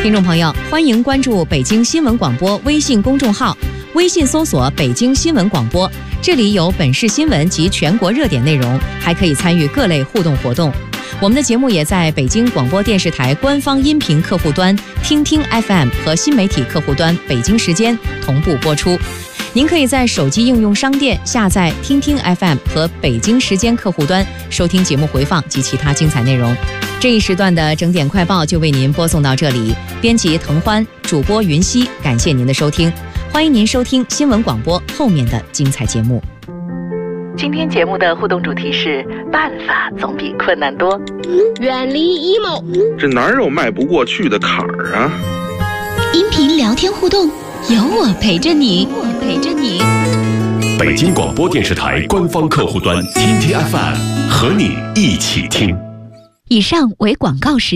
听众朋友，欢迎关注北京新闻广播微信公众号，微信搜索北京新闻广播，这里有本市新闻及全国热点内容，还可以参与各类互动活动。我们的节目也在北京广播电视台官方音频客户端听听 FM 和新媒体客户端北京时间同步播出。您可以在手机应用商店下载听听 FM 和北京时间客户端收听节目回放及其他精彩内容。这一时段的整点快报就为您播送到这里，编辑滕欢，主播云溪，感谢您的收听，欢迎您收听新闻广播后面的精彩节目。 今天节目的互动主题是办法总比困难多， 远离 emo， 这哪有迈不过去的坎儿啊？ 音频聊天互动，有我陪着你， 北京广播电视台官方客户端听听 FM 和你一起听。 以上为广告时